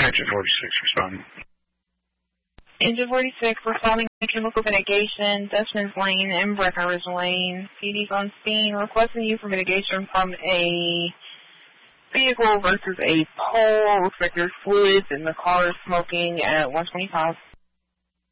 Engine 46 responding. Engine 46 responding to chemical mitigation, Dutchman's Lane and Breckenridge Lane. PD's on scene requesting you for mitigation from a vehicle versus a pole. Looks like there's fluids and the car is smoking at 125.